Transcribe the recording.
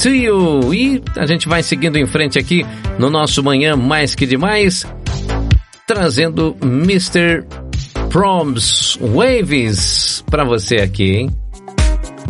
to You. E a gente vai seguindo em frente aqui no nosso Manhã Mais Que Demais, trazendo Mr. Proms Waves pra você aqui, hein?